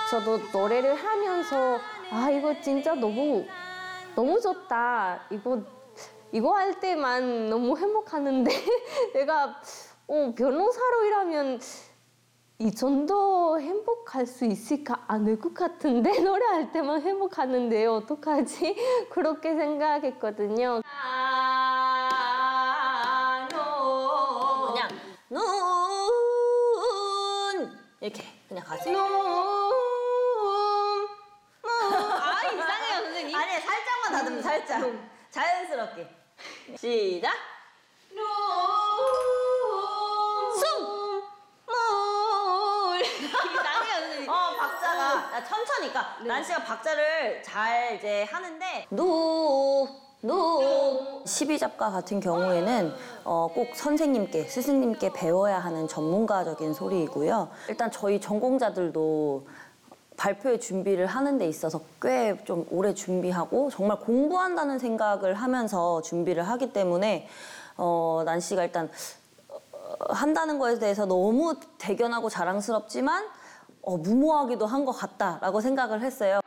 저도 노래를 하면서 아 이거 진짜 너무 좋다. 이거 할 때만 너무 행복하는데 내가 변호사로 일하면 이 정도 행복할 수 있을까? 않을 것 같은데 노래할 때만 행복하는데 어떡하지? 그렇게 생각했거든요. 그냥 눈 이렇게 그냥 가세요. 아 이상해요 선생님. 아니 살짝만 다듬면 살짝 자연스럽게 시작. 이상해요 선생님. 박자가 천천히. 그러니까 난씨가 박자를 잘 이제 하는데 12잡가 같은 경우에는 꼭 선생님께, 스승님께 배워야 하는 전문가적인 소리이고요. 일단 저희 전공자들도 발표회 준비를 하는 데 있어서 꽤 좀 오래 준비하고 정말 공부한다는 생각을 하면서 준비를 하기 때문에 난씨가 일단 한다는 거에 대해서 너무 대견하고 자랑스럽지만 무모하기도 한 것 같다라고 생각을 했어요.